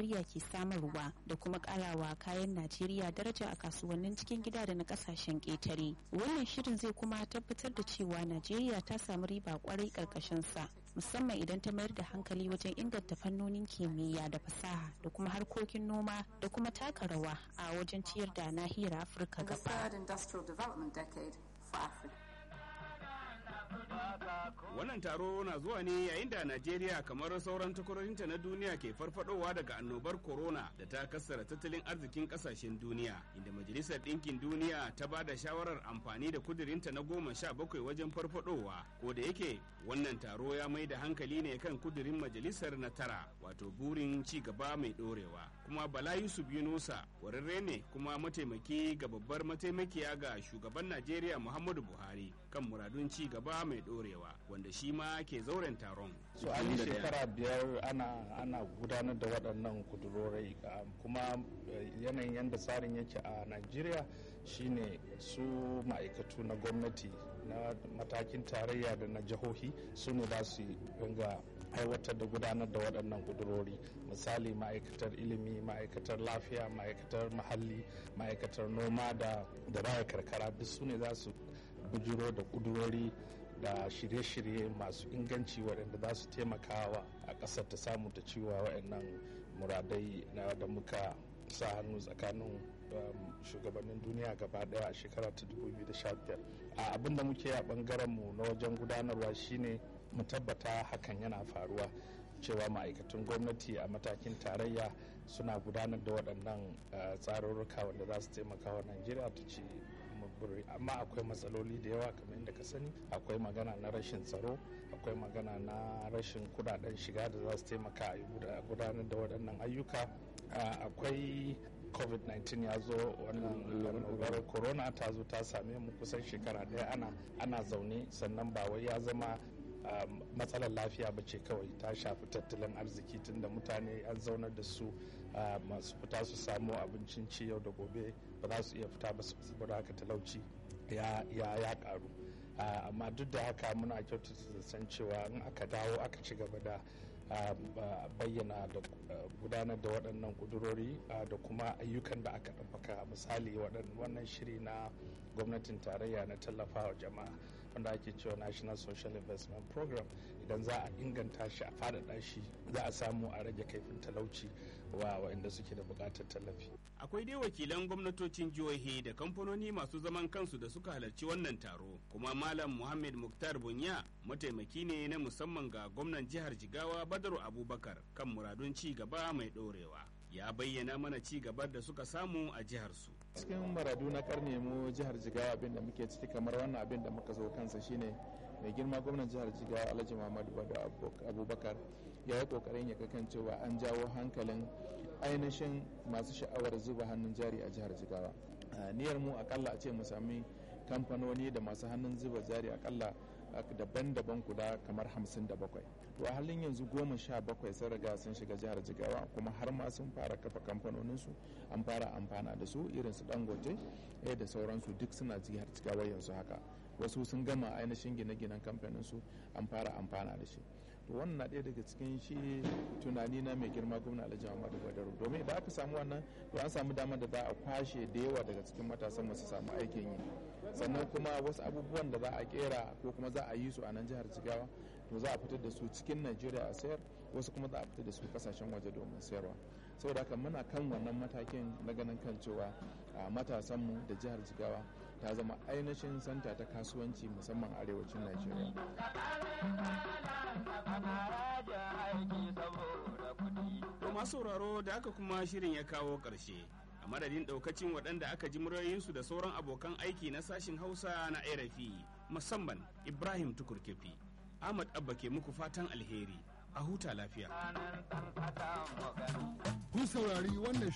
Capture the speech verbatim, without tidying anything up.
Najeriya ke samarwa da kuma karawa kayan Najeriya daraja a kasuwannin cikin gida da na kasashen ƙetare. Wannan shirin zai kuma tabbatar da cewa Najeriya ta samu riba kwarai karkashin sa, musamman idan ta mayar da hankali wajen inganta fannonin kimiyya da fasaha da kuma harkokin noma da kuma taka rawa a wajen ciyar da nahiyar Afirka gaba. Wannan taro na zuwa ne yayin da Najeriya kamar sauran takwarorinta na duniya ke farfadowa daga annobar corona da ta kassara tattalin arzikin kasashen duniya, inda Majalisar Ɗinkin Duniya ta ba da shawarar amfani da kudirinta na goma sha bakwai wajen farfadowa, ko da yake wannan taro ya mai da hankali ne kan kudirin majalisar na tara, wato burin ci gaba mai dorewa. Kuma Bala Yusuf Yunusa kwararre ne kuma mataimaki ga babbar mataimakiya ga shugaban Najeriya Muhammadu Buhari kan muradun ci gaba mai dorewa, wanda shi ma ke zauren taron. So an yi shekara biyar ana ana gudanar da waɗannan kudurorai, kuma yanayin yadda tsarin yake a Najeriya shine su ma'aikatu na gwamnati na matakin tarayya da na jihohi su ne za su ringa aiwatar da gudanar da waɗannan kudurori. Misali ma'aikatar ilimi, ma'aikatar lafiya, ma'aikatar muhalli, ma'aikatar noma da da raya karkara duk su ne za su bujiro da kudurori da shirye-shirye masu inganci waɗanda za su taimakawa a ƙasar ta samu ta ciwa waɗannan muradai na da muka sa hannu tsakanin shugabannin duniya gaba daya a shekara ta dubu biyu da sha biyar. A abin da muke a bangaren mu na wajen gudanarwa shine mu tabbata hakan yana faruwa, cewa ma'aikatan gwamnati a matakin tarayya suna gudanar da waɗannan tsarurruka wanda za su taimaka wa Najeriya ta ci buri. Amma akwai matsaloli da yawa kamar yadda ka sani, akwai magana na rashin tsaro, akwai magana na rashin kudaden shiga da za su taimaka a gudanar da waɗannan ayyuka, akwai covid nineteen ya zo, wannan annobar corona ta zo ta same mu kusan shekara daya ana ana zaune, sannan ba wai ya zama matsalar lafiya ba ce kawai, ta shafi tattalin arziki tunda mutane an zaunar da su masu fita su samu abincin ci yau da gobe ba za su iya fita ba saboda haka talauci ya ya karu. Amma duk da haka muna kyautata da san cewa in aka dawo aka ci gaba da bayyana da gudanar da waɗannan ƙudurori da kuma ayyukan da aka ɗabbaka, misali wannan shiri na gwamnatin tarayya na tallafawa jama'a wanda ake cewa National Social Investment Program, idan za a inganta shi a faɗaɗa shi za a samu a rage kaifin talauci wa waɗanda suke da buƙatar tallafi. Akwai dai wakilan gwamnatocin jihohi da kamfanoni masu zaman kansu da suka halarci wannan taro, kuma Malam Muhammad Muktar Bunya mataimaki ne na musamman ga gwamnan jihar Jigawa Badaru Abubakar kan muradun ci gaba mai ɗorewa. Ya bayyana mana ci gabar da suka samu a jihar su. Cikin maradu na karne mu jihar Jigawa abin da muke ciki kamar wannan abin da muka zo kansa shine mai girma gwamnan jihar Jigawa Alhaji Muhammadu Badaru Abubakar ya yi kokarin ya kan cewa an jawo hankalin ainihin masu sha'awar zuba hannun jari a jihar Jigawa. Niyyar mu akalla a ce mu sami kamfanoni da masu hannun zuba jari akalla daban-daban guda kamar hamsin da bakwai. To a halin yanzu goma sha bakwai sun riga sun shiga jihar Jigawa, kuma har ma sun fara kafa kamfanoninsu, an fara amfana da su irin su Dangote eh da sauransu duk suna jihar Jigawa yanzu haka. Wasu sun gama ainihin gine-ginen kamfaninsu an fara amfana da shi. To wannan na ɗaya daga cikin shi tunani na mai girma gwamna Alhaji Muhammadu Badaru, domin idan aka samu wannan to an samu damar da za a kwashe da yawa daga cikin matasan masu samu aikin yi, sannan kuma wasu abubuwan da za a kera ko kuma za a yi su a nan jihar Jigawa to za a fitar da su cikin Najeriya a sayar, wasu kuma za a fitar da su kasashen waje domin sayarwa. Saboda haka muna kan wannan matakin na ganin kan cewa matasanmu da jihar Jigawa ta zama ainihin santa ta kasuwanci musamman arewacin Najeriya. To masu sauraro da aka kuma shirin ya kawo ƙarshe. A madadin ɗaukacin waɗanda aka ji muryoyinsu da sauran abokan aiki na sashin Hausa na R F I, musamman Ibrahim Tukurkefi, Ahmad Abba ke muku fatan alheri, a huta lafiya. Kun saurari wannan